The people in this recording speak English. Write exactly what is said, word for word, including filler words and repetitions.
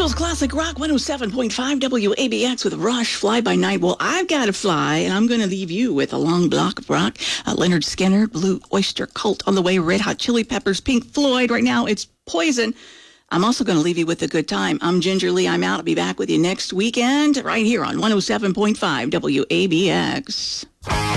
Seattle's Classic Rock one oh seven point five W A B X with Rush, Fly By Night. Well, I've got to fly, and I'm going to leave you with a long block of rock. Uh, Leonard Skinner, Blue Oyster Cult on the way, Red Hot Chili Peppers, Pink Floyd. Right now, it's Poison. I'm also going to leave you with a good time. I'm Ginger Lee. I'm out. I'll be back with you next weekend right here on one oh seven point five W A B X.